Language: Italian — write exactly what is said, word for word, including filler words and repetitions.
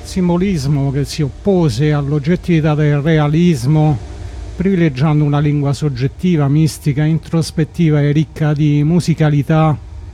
simbolismo che si oppose all'oggettività del realismo, privilegiando una lingua soggettiva, mistica, introspettiva e ricca di musicalità